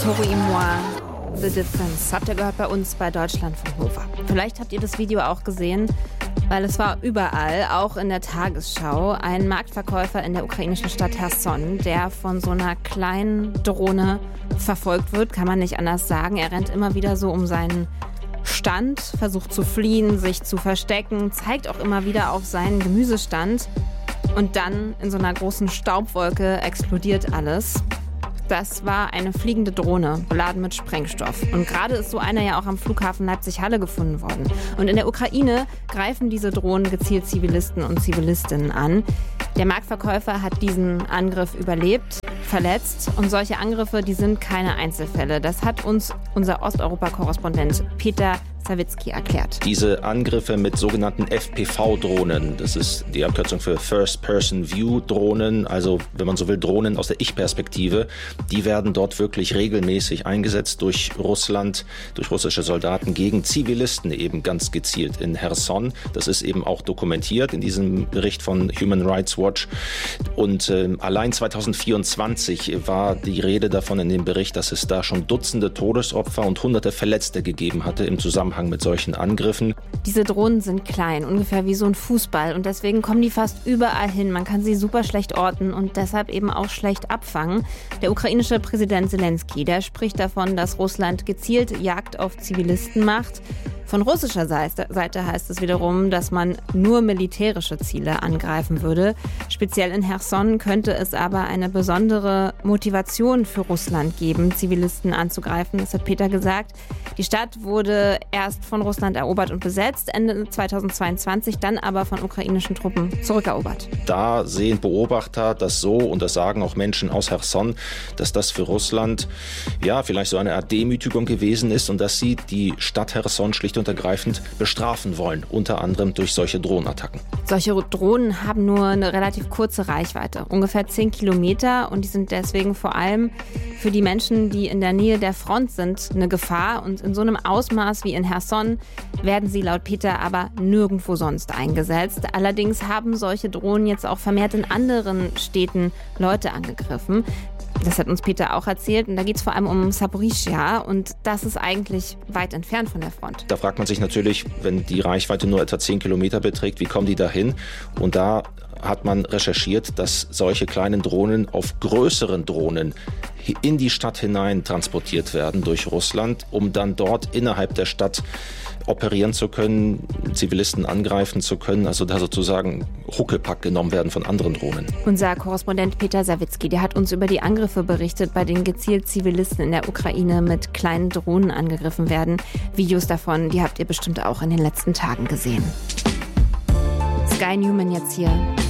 Mettez-moi the difference. Habt ihr gehört bei uns bei Deutschlandfunk Nova. Vielleicht habt ihr das Video auch gesehen, weil es war überall, auch in der Tagesschau, ein Marktverkäufer in der ukrainischen Stadt Cherson, der von so einer kleinen Drohne verfolgt wird, kann man nicht anders sagen. Er rennt immer wieder so um seinen Stand, versucht zu fliehen, sich zu verstecken, zeigt auch immer wieder auf seinen Gemüsestand und dann in so einer großen Staubwolke explodiert alles. Das war eine fliegende Drohne, beladen mit Sprengstoff. Und gerade ist so eine ja auch am Flughafen Leipzig-Halle gefunden worden. Und in der Ukraine greifen diese Drohnen gezielt Zivilisten und Zivilistinnen an. Der Marktverkäufer hat diesen Angriff überlebt, verletzt. Und solche Angriffe, die sind keine Einzelfälle. Das hat uns unser Osteuropa-Korrespondent Peter Sawicki erklärt. Diese Angriffe mit sogenannten FPV-Drohnen, das ist die Abkürzung für First-Person-View-Drohnen, also wenn man so will, Drohnen aus der Ich-Perspektive, die werden dort wirklich regelmäßig eingesetzt durch Russland, durch russische Soldaten gegen Zivilisten eben ganz gezielt in Cherson. Das ist eben auch dokumentiert in diesem Bericht von Human Rights Watch. Und allein 2024 war die Rede davon in dem Bericht, dass es da schon Dutzende Todesopfer und Hunderte Verletzte gegeben hatte im Zusammenhang mit solchen Angriffen. Diese Drohnen sind klein, ungefähr wie so ein Fußball und deswegen kommen die fast überall hin. Man kann sie super schlecht orten und deshalb eben auch schlecht abfangen. Der ukrainische Präsident Zelensky, der spricht davon, dass Russland gezielt Jagd auf Zivilisten macht. Von russischer Seite heißt es wiederum, dass man nur militärische Ziele angreifen würde. Speziell in Cherson könnte es aber eine besondere Motivation für Russland geben, Zivilisten anzugreifen. Das hat Peter gesagt. Die Stadt wurde erst von Russland erobert und besetzt, Ende 2022, dann aber von ukrainischen Truppen zurückerobert. Da sehen Beobachter das so, und das sagen auch Menschen aus Cherson, dass das für Russland ja vielleicht so eine Art Demütigung gewesen ist und dass sie die Stadt Cherson schlicht und ergreifend bestrafen wollen, unter anderem durch solche Drohnenattacken. Solche Drohnen haben nur eine relativ kurze Reichweite, ungefähr 10 Kilometer, und die sind deswegen vor allem für die Menschen, die in der Nähe der Front sind, eine Gefahr. Und in so einem Ausmaß wie in Cherson werden sie laut Peter aber nirgendwo sonst eingesetzt. Allerdings haben solche Drohnen jetzt auch vermehrt in anderen Städten Leute angegriffen. Das hat uns Peter auch erzählt. Und da geht es vor allem um Saporischschja. Und das ist eigentlich weit entfernt von der Front. Da fragt man sich natürlich, wenn die Reichweite nur etwa 10 Kilometer beträgt, wie kommen die da hin? Und da hat man recherchiert, dass solche kleinen Drohnen auf größeren Drohnen in die Stadt hinein transportiert werden durch Russland, um dann dort innerhalb der Stadt operieren zu können, Zivilisten angreifen zu können, also da sozusagen Huckepack genommen werden von anderen Drohnen. Unser Korrespondent Peter Sawicki, der hat uns über die Angriffe berichtet, bei denen gezielt Zivilisten in der Ukraine mit kleinen Drohnen angegriffen werden. Videos davon, die habt ihr bestimmt auch in den letzten Tagen gesehen. Sky Newman jetzt hier